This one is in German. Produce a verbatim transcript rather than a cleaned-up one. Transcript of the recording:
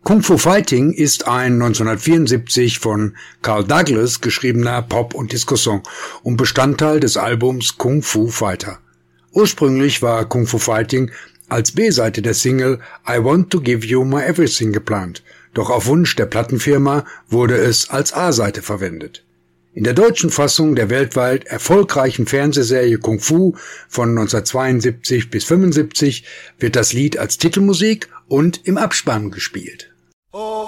Kung Fu Fighting ist ein neunzehnhundertvierundsiebzig von Carl Douglas geschriebener Pop- und Disco-Song und Bestandteil des Albums Kung Fu Fighter. Ursprünglich war Kung Fu Fighting als B-Seite der Single I Want to Give You My Everything geplant, doch auf Wunsch der Plattenfirma wurde es als A-Seite verwendet. In der deutschen Fassung der weltweit erfolgreichen Fernsehserie Kung Fu von neunzehnhundertzweiundsiebzig bis fünfundsiebzig wird das Lied als Titelmusik und im Abspann gespielt.